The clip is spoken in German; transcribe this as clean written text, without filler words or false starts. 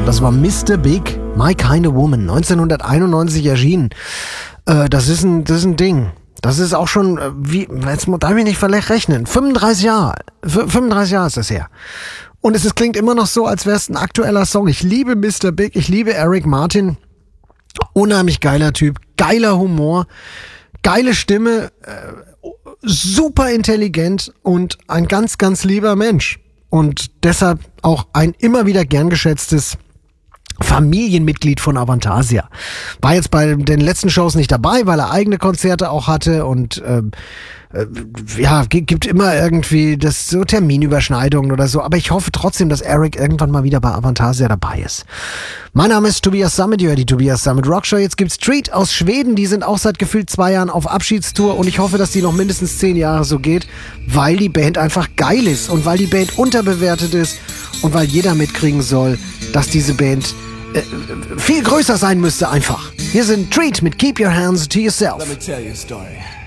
Das war Mr. Big, My Kind of Woman, 1991 erschienen. Das ist ein Ding. Das ist auch schon, jetzt darf ich nicht rechnen, 35 Jahre. 35 Jahre ist das her. Und es klingt immer noch so, als wäre es ein aktueller Song. Ich liebe Mr. Big, ich liebe Eric Martin. Unheimlich geiler Typ, geiler Humor, geile Stimme, super intelligent und ein ganz, ganz lieber Mensch. Und deshalb auch ein immer wieder gern geschätztes Familienmitglied von Avantasia. War jetzt bei den letzten Shows nicht dabei, weil er eigene Konzerte auch hatte und gibt immer irgendwie das so Terminüberschneidungen oder so. Aber ich hoffe trotzdem, dass Eric irgendwann mal wieder bei Avantasia dabei ist. Mein Name ist Tobias Sammet, ihr hört die Tobias Sammet Rockshow. Jetzt gibt's Street aus Schweden, die sind auch seit gefühlt 2 Jahren auf Abschiedstour und ich hoffe, dass die noch mindestens 10 Jahre so geht, weil die Band einfach geil ist und weil die Band unterbewertet ist und weil jeder mitkriegen soll, dass diese Band viel größer sein müsste einfach. Hier sind Treat mit Keep Your Hands to Yourself. Let me tell you a story.